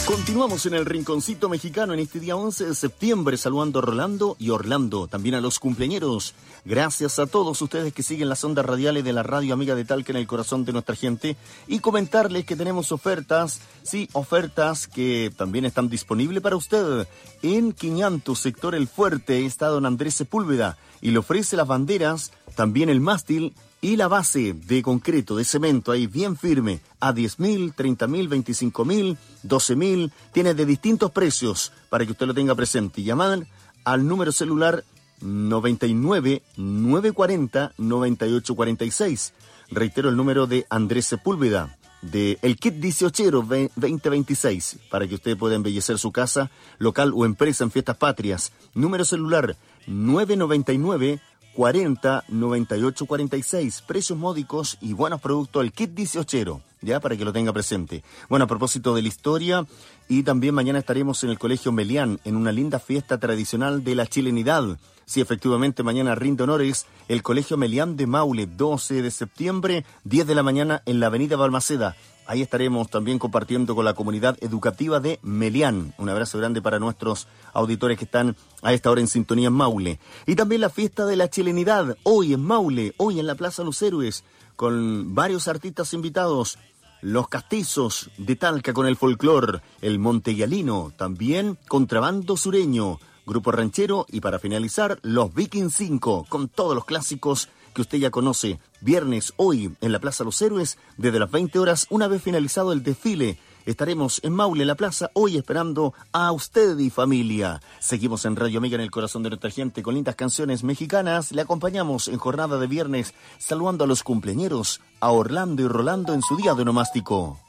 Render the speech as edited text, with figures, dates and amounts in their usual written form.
Continuamos en el Rinconcito Mexicano en este día 11 de septiembre, saludando a Rolando y Orlando, también a los cumpleañeros. Gracias a todos ustedes que siguen las ondas radiales de la radio amiga de Talca en el corazón de nuestra gente. Y comentarles que tenemos ofertas, sí, ofertas que también están disponibles para usted. En Quiñanto, sector El Fuerte, está don Andrés Sepúlveda y le ofrece las banderas, también el mástil y la base de concreto, de cemento, ahí bien firme, a 10.000, 30.000, 25.000, 12.000, tiene de distintos precios para que usted lo tenga presente. Llamar al número celular 99 940 9846. Reitero el número de Andrés Sepúlveda, de el Kit 18 2026, para que usted pueda embellecer su casa, local o empresa en fiestas patrias. Número celular 999 40 98 46, precios módicos y buenos productos al Kit 18, ya para que lo tenga presente. Bueno, a propósito de la historia, y también mañana estaremos en el Colegio Melián en una linda fiesta tradicional de la chilenidad. Sí, efectivamente, mañana rinde honores el Colegio Melián de Maule, 12 de septiembre, 10 de la mañana en la avenida Balmaceda. Ahí estaremos también compartiendo con la comunidad educativa de Melián. Un abrazo grande para nuestros auditores que están a esta hora en sintonía en Maule. Y también la fiesta de la chilenidad, hoy en Maule, hoy en la Plaza Los Héroes, con varios artistas invitados. Los Castizos de Talca con el folclor, el Montegualino, también Contrabando Sureño, Grupo Ranchero y para finalizar, los Viking 5, con todos los clásicos que usted ya conoce. Viernes, hoy, en la Plaza Los Héroes, desde las 20 horas, una vez finalizado el desfile. Estaremos en Maule, la plaza, hoy esperando a usted y familia. Seguimos en Radio Amiga en el corazón de nuestra gente con lindas canciones mexicanas. Le acompañamos en jornada de viernes, saludando a los cumpleañeros, a Orlando y Rolando en su día de onomástico.